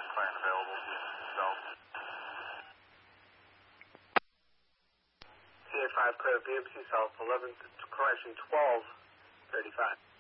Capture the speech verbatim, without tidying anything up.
Plan available, B M C South. C A five clear, B M C South, eleven, correction, twelve thirty-five.